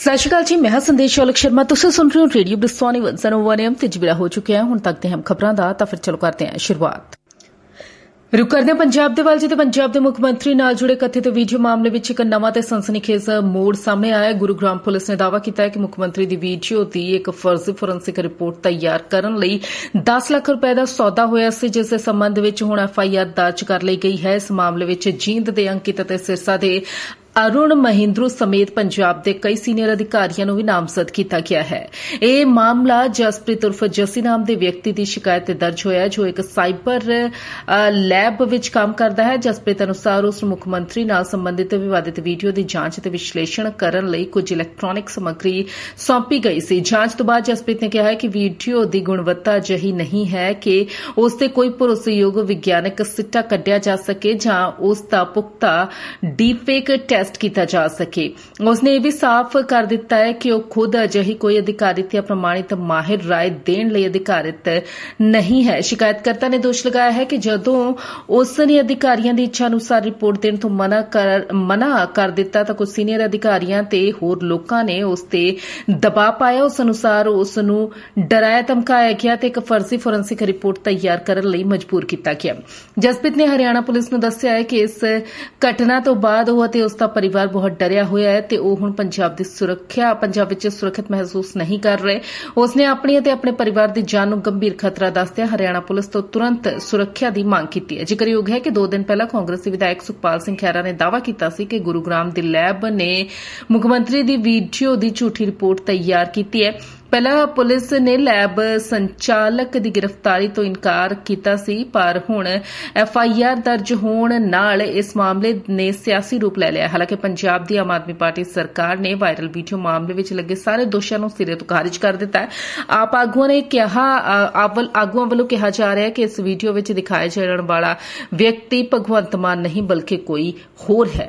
सत श्री अकाल जी, मैं संदेश औलख शर्मा। तुसीं सुन रहे हो रेडियो ब्रिस्टॉल 101 AM ते जिबड़ा हो चुके हैं। हुण तक दे हम खबरां दा तां फिर चलो करते हैं शुरुआत। रुक करदे पंजाब दे वल जिते पंजाब दे मुख मंत्री नाल जुड़े कथित वीडियो मामले विच एक नवां ते सनसनीखेज मोड़ सामने आया है। गुरुग्राम पुलिस ने दावा किया है कि मुख मंत्री दी वीडियो दी एक फर्जी फोरेंसिक रिपोर्ट तैयार करन लई 10 लाख रुपए दा सौदा होया सी, जिस दे संबंध विच हुण FIR दर्ज कर लई गई है। इस मामले विच जींद दे अंकित ते सिरसा दे अरुण महिंद्रू समेत पंजाब के कई सीनियर अधिकारियों को भी नामजद किया गया है। यह मामला जसप्रीत उर्फ जसी नाम के व्यक्ति की शिकायत ते दर्ज होया, जो एक साइबर लैब विच काम करता है। जसप्रीत अनुसार उस मुख्यमंत्री नाल संबंधित विवादित वीडियो की जांच ते विश्लेषण करन लई कुछ इलैक्ट्रॉनिक समग्री सौंपी गई सी। जांच तो बाद जसप्रीत ने कहा है कि वीडियो की गुणवत्ता अजिही नहीं है कि उसते कोई भरोसेयोग विज्ञानक सिट्टा कढ़िया जा सके जां उसका पुख्ता डीपफेक टेस्ट किया जा सके। उसने यह भी साफ कर दिता है कि वह खुद अजिही कोई अधिकारित या प्रमाणित माहिर राय देने लई अधिकारित नहीं है। शिकायतकर्ता ने दोष लगाया है कि जदों उसने अधिकारियों की इच्छा अनुसार रिपोर्ट देने तो मना कर दिता तो कुछ सीनियर अधिकारियों ते होर लोकां ने उस ते दबाव पाया। उस अनुसार उसनू डराया धमकाया गया ते एक फर्जी फोरेंसिक रिपोर्ट तैयार करने लई मजबूर किया गया। जसप्रीत ने हरियाणा पुलिस नूं दस्सिया है कि इस घटना तो बाद वह ते उसका परिवार बहुत डरिया होया है ते ओह हुण पंजाब विच सुरक्षित महसूस नहीं कर रहे। उसने अपनी ते अपने परिवार की जान नूं गंभीर खतरा दसदिया हरियाणा पुलिस तो तुरंत सुरक्षा की मांग की है। जिक्रयोग है कि 2 दिन पहला कांग्रेसी विधायक सुखपाल सिंह खैरा ने दावा किया सी कि गुरुग्राम दी लैब ने मुख्यमंत्री दी वीडियो दी झूठी रिपोर्ट तैयार की है। पहला पुलिस ने लैब संचालक की गिरफ्तारी तो इनकार किया सी, पर हुण FIR दर्ज होने नाल इस मामले ने सियासी रूप ले लिया। हालांकि पंजाब दी आम आदमी पार्टी सरकार ने वायरल वीडियो मामले विच लगे सारे दोषियों नूं सिरे तो खारिज कर दिता है। आप आगुआं ने आगुआं वल्लों कहा जा रहा है कि इस वीडियो विच दिखाया जाने वाला व्यक्ति भगवंत मान नहीं बल्कि कोई होर है।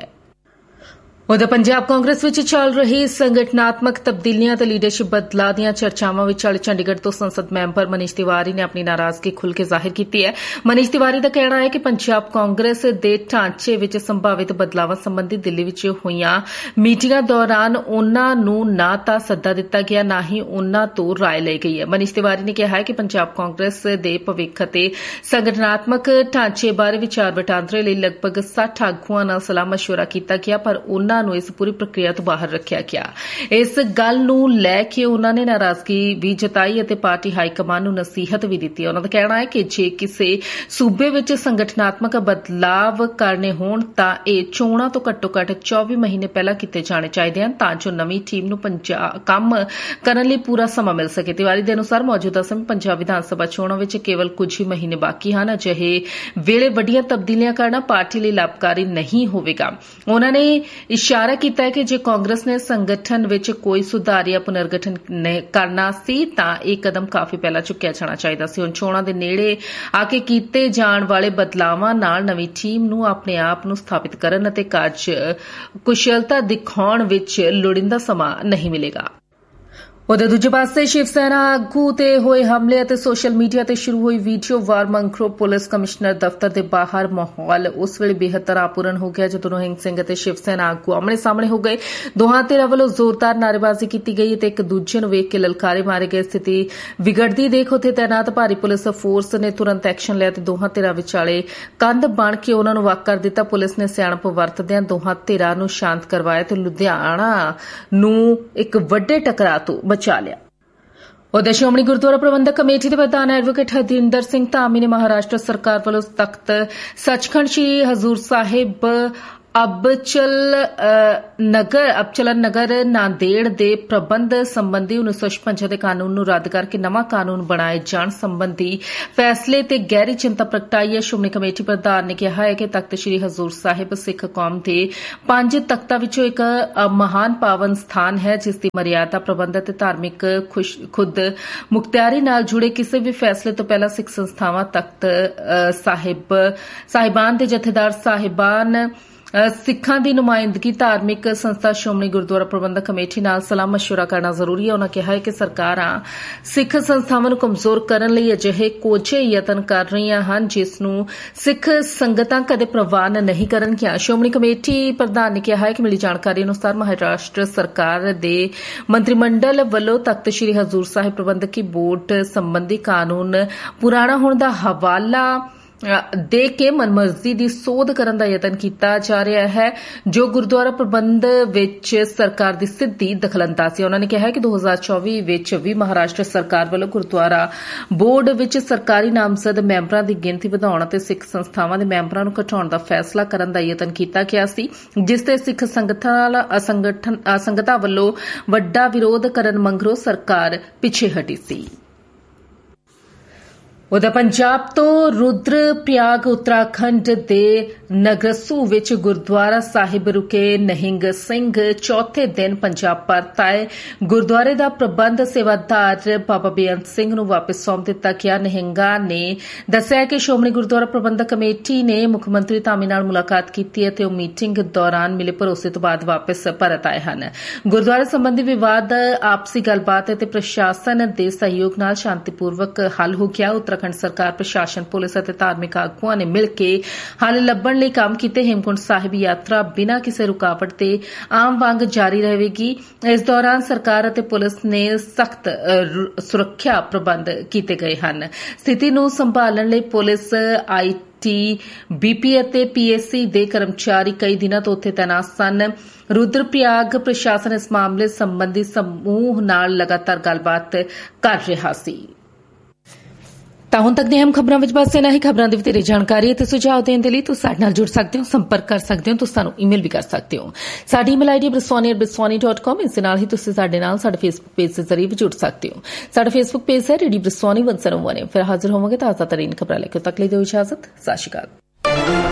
उधर पंजाब कांग्रेस विच चल रही संगठनात्मक तब्दीलियां ते लीडरशिप बदलाव दीआं चर्चावां विच चंडीगढ़ तो संसद मैंबर मनीष तिवारी ने अपनी नाराजगी खुल के जाहिर की है। मनीष तिवारी का कहना है कि पंजाब कांग्रेस के ढांचे विच संभावित बदलावां संबंधी दिल्ली विच होईयां मीटिंगां दौरान उन्हां नूं ना तां सद्दा दिता गया, ना ही उन्हां तो राय ली गई है। मनीष तिवारी ने कहा है कि पंजाब कांग्रेस के भविख ते संगठनात्मक ढांचे बारे विचार वटांदरे लई लगभग 60 आगुआं नाल सलाह मशवरा किया गया, पर उन्हां नूं इस पूरी प्रक्रिया तो बाहर रखा गया। इस गल नूं लैके उन्होंने नाराजगी भी जताई और पार्टी हाईकमान नूं नसीहत भी दी। उन्होंने कहना है कि जे किसी सूबे विच संगठनात्मक बदलाव करने होण तां इह चोणां तो घट्टो घट्ट 24 महीने पहला किए जाने चाहिए हैं, तां जो नवीं टीम नूं काम करने लई पूरा समा मिल सके। तिवारी के अनुसार मौजूदा समय पंजाब विधान सभा चोणां विच केवल कुछ ही महीने बाकी हैं। अजिहे वेले वड्डियां तब्दीलियां करना पार्टी लई लाभकारी नहीं होवेगा। उन्होंने इशारा किया है कि जे कांग्रेस ने संगठन विच कोई सुधार या पुनर्गठन करना सी तां इह कदम काफी पहला चुक्या जाना चाहिए सी। हुण चोणां दे नेड़े आके कीते जाण वाले बदलावां नाल नवीं टीम नूं अपने आप नूं स्थापित करन अते कार्ज कुशलता दिखाउण विच लोड़ींदा समा नहीं मिलेगा। उधर दूजे पासे शिव सेना आगू ते होए हमले ते सोशल मीडिया ते शुरू हुई वीडियो वार मंगरो पुलिस कमिश्नर दफ्तर के बाहर माहौल उस वेले बेहद तनावपूर्ण हो गया जदों रोहिंग सिंह ते शिव सेना आगू आमने सामने हो गए। दोहां धिरां वल्लों जोरदार नारेबाजी की गई ते एक दूजे नूं वेख के ललकारे मारे गए। स्थिति विगड़दी देख उत्थे तैनात भारी पुलिस फोर्स ने तुरंत एक्शन लिया ते दोहां धिरां विचाले कंध बण के उन्हां नूं वक कर दिता। पुलिस ने सियाणप वरतदिआं दोहां धिरां नूं शांत करवाया ते लुधियाना नूं एक वड्डे टकराਅ तो बचा लिया। उधर श्रोमणी गुरुद्वारा प्रबंधक कमेटी के प्रधान एडवोकेट हरदिंदर सिंह धामी ने महाराष्ट्र सरकार वालों तख्त सचखंड श्री हजूर साहिब अबचलन नगर नांदेड़ दे प्रबंध संबंधी 1956 के कानून नूं रद्द करके नवां कानून बनाए जाण संबंधी फैसले ते गहरी चिंता प्रगटाई है। श्रोमणी कमेटी प्रधान ने कहा है कि तख्त श्री हजूर साहिब सिख कौम के 5 तख्तां विचों एक महान पावन स्थान है, जिसकी मर्यादा प्रबंध ते धार्मिक खुद मुख्तियारी नाल जुड़े किसी भी फैसले तो पहला सिख संस्थावां तख्त साहिबान के जथेदार साहिबान ਸਿੱਖਾਂ ਦੀ ਨੁਮਾਇੰਦਗੀ ਧਾਰਮਿਕ ਸੰਸਥਾ ਸ਼੍ਰੋਮਣੀ ਗੁਰਦੁਆਰਾ ਪ੍ਰਬੰਧਕ ਕਮੇਟੀ ਨਾਲ ਸਲਾਹ ਮਸ਼ਵਰਾ ਕਰਨਾ ਜ਼ਰੂਰੀ ਹੈ। ਉਨ੍ਹਾਂ ਕਿਹਾ ਹੈ ਕਿ ਸਰਕਾਰਾਂ ਸਿੱਖ ਸੰਸਥਾਵਾਂ ਨੂੰ ਕਮਜ਼ੋਰ ਕਰਨ ਲਈ ਅਜਿਹੇ ਕੋਝੇ ਯਤਨ ਕਰ ਰਹੀਆਂ ਹਨ ਜਿਸ ਨੂੰ ਸਿੱਖ ਸੰਗਤਾਂ ਕਦੇ ਪ੍ਰਵਾਨ ਨਹੀਂ ਕਰਨਗੀਆਂ। ਸ਼੍ਰੋਮਣੀ ਕਮੇਟੀ ਪ੍ਰਧਾਨ ਨੇ ਕਿਹਾ ਹੈ ਕਿ ਮਿਲੀ ਜਾਣਕਾਰੀ ਅਨੁਸਾਰ ਮਹਾਰਾਸ਼ਟਰ ਸਰਕਾਰ ਦੇ ਮੰਤਰੀ ਮੰਡਲ ਵੱਲੋਂ ਤਖਤ ਸ੍ਰੀ ਹਜ਼ੂਰ ਸਾਹਿਬ ਪ੍ਰਬੰਧਕੀ ਬੋਰਡ ਸੰਬੰਧੀ ਕਾਨੂੰਨ ਪੁਰਾਣਾ ਹੋਣ ਦਾ ਹਵਾਲਾ ਦੇ ਕੇ ਮਨਮਰਜ਼ੀ ਦੀ ਸੋਧ ਕਰਨ ਦਾ ਯਤਨ ਕੀਤਾ ਜਾ ਰਿਹਾ ਹੈ ਜੋ ਗੁਰਦੁਆਰਾ ਪ੍ਰਬੰਧ ਵਿੱਚ ਸਰਕਾਰ ਦੀ ਸਿੱਧੀ ਦਖਲਅੰਦਾਜ਼ੀ। ਉਨ੍ਹਾਂ ਨੇ ਕਿਹਾ ਕਿ 2024 ਵਿੱਚ ਵੀ ਮਹਾਰਾਸ਼ਟਰ ਸਰਕਾਰ ਵੱਲੋਂ ਗੁਰਦੁਆਰਾ ਬੋਰਡ ਵਿੱਚ ਸਰਕਾਰੀ ਨਾਮਜ਼ਦ ਮੈਂਬਰਾਂ ਦੀ ਗਿਣਤੀ ਵਧਾਉਣ ਅਤੇ ਸਿੱਖ ਸੰਸਥਾਵਾਂ ਦੇ ਮੈਂਬਰਾਂ ਨੂੰ ਘਟਾਉਣ ਦਾ ਫੈਸਲਾ ਕਰਨ ਦਾ ਯਤਨ ਕੀਤਾ ਗਿਆ ਸੀ ਜਿਸ ਤੇ ਸਿੱਖ ਸੰਗਤਾਂ ਵੱਲੋਂ ਵੱਡਾ ਵਿਰੋਧ ਕਰਨ ਮਗਰੋਂ ਸਰਕਾਰ ਪਿੱਛੇ ਹਟੀ ਸੀ। ਉਧਰ ਪੰਜਾਬ ਤੋਂ ਰੁਦਰਪ੍ਰਯਾਗ ਉੱਤਰਾਖੰਡ ਦੇ ਨਗਰਸੂ ਵਿੱਚ ਗੁਰਦੁਆਰਾ ਸਾਹਿਬ ਰੁਕੇ ਨਿਹੰਗ ਸਿੰਘ ਚੌਥੇ ਦਿਨ ਪੰਜਾਬ ਪਰਤ ਆਏ। ਗੁਰਦੁਆਰੇ ਦਾ ਪ੍ਰਬੰਧ ਸੇਵਾਦਾਰ ਬਾਬਾ ਬੇਅੰਤ ਸਿੰਘ ਨੂੰ ਵਾਪਸ ਸੌਂਪ ਦਿੱਤਾ ਗਿਆ। ਨਿਹੰਗਾਂ ਨੇ ਦੱਸਿਆ ਕਿ ਸ਼੍ਰੋਮਣੀ ਗੁਰਦੁਆਰਾ ਪ੍ਰਬੰਧਕ ਕਮੇਟੀ ਨੇ ਮੁੱਖ ਮੰਤਰੀ ਧਾਮੀ ਨਾਲ ਮੁਲਾਕਾਤ ਕੀਤੀ ਅਤੇ ਉਹ ਮੀਟਿੰਗ ਦੌਰਾਨ ਮਿਲੇ ਭਰੋਸੇ ਤੋਂ ਬਾਅਦ ਵਾਪਸ ਪਰਤ ਆਏ ਹਨ। ਗੁਰਦੁਆਰੇ ਸੰਬੰਧੀ ਵਿਵਾਦ ਆਪਸੀ ਗੱਲਬਾਤ ਅਤੇ ਪ੍ਰਸ਼ਾਸਨ ਦੇ ਸਹਿਯੋਗ ਨਾਲ ਸ਼ਾਂਤੀਪੂਰਵਕ ਹੱਲ ਹੋ ਗਿਆ। ਉੱਤਰਾਖੰਡ ਸਰਕਾਰ, ਪ੍ਰਸ਼ਾਸਨ, ਪੁਲਿਸ ਅਤੇ ਧਾਰਮਿਕ ਆਗੂਆਂ ਨੇ ਮਿਲ ਕੇ ਹੱਲ ਲੱਭਣ ਲਈ ਕੰਮ ਕੀਤੇ। ਹੇਮਕੁੰਟ ਸਾਹਿਬ ਯਾਤਰਾ ਬਿਨਾਂ ਕਿਸੇ ਰੁਕਾਵਟ ਦੇ ਆਮ ਵਾਂਗ ਜਾਰੀ ਰਹੇਗੀ। ਇਸ ਦੌਰਾਨ ਸਰਕਾਰ ਅਤੇ ਪੁਲਿਸ ਨੇ ਸਖਤ ਸੁਰੱਖਿਆ ਪ੍ਰਬੰਧ ਕੀਤੇ ਗਏ ਹਨ। ਸਥਿਤੀ ਨੂੰ ਸੰਭਾਲਣ ਲਈ ਪੁਲਿਸ, ITBP ਅਤੇ PSC ਦੇ ਕਰਮਚਾਰੀ ਕਈ ਦਿਨਾਂ ਤੋਂ ਉੱਥੇ ਤੈਨਾਤ ਸਨ। ਰੁਦਰਪ੍ਰਯਾਗ ਪ੍ਰਸ਼ਾਸਨ ਇਸ ਮਾਮਲੇ ਸੰਬੰਧੀ ਸਮੂਹ ਨਾਲ ਲਗਾਤਾਰ ਗੱਲਬਾਤ ਕਰ ਰਿਹਾ ਸੀ। ਤਾਂ ਹੁਣ ਤੱਕ ਦੀਆਂ ਅਹਿਮ ਖਬਰਾਂ ਵਿੱਚ ਬਸ ਇਨ੍ਹਾਂ ਹੀ। ਖਬਰਾਂ ਦੀ ਵਧੇਰੇ ਜਾਣਕਾਰੀ ਅਤੇ ਸੁਝਾਅ ਦੇਣ ਦੇ ਲਈ ਤੁਸੀਂ ਸਾਡੇ ਨਾਲ ਜੁੜ ਸਕਦੇ ਹੋ, ਸੰਪਰਕ ਕਰ ਸਕਦੇ ਹੋ, ਤੁਸੀਂ ਸਾਨੂੰ ਈਮੇਲ ਵੀ ਕਰ ਸਕਦੇ ਹੋ। ਸਾਡੀ ਈਮੇਲ ਆਈਡੀ briswani@briswani.com। ਇਸ ਦੇ ਨਾਲ ਹੀ ਤੁਸੀਂ ਸਾਡੇ ਨਾਲ ਸਾਡੇ ਫੇਸਬੁੱਕ ਪੇਜ ਦੇ ਜ਼ਰੀਏ ਵੀ ਜੁੜ ਸਕਦੇ ਹੋ। ਸਾਡਾ ਫੇਸਬੁੱਕ ਪੇਜ ਹੈ ਰੇਡੀਓ ਬ੍ਰਿਸਵਾਨੀ 101। ਫਿਰ ਹਾਜ਼ਰ ਹੋਵਾਂਗੇ ਤਾਜ਼ਾ ਤਰੀਨ ਖਬਰਾਂ ਲੈ ਕੇ। ਤੱਕ ਲਈ ਦਿਓ ਇਜਾਜ਼ਤ। ਸਤਿ ਸ਼੍ਰੀ ਅਕਾਲ।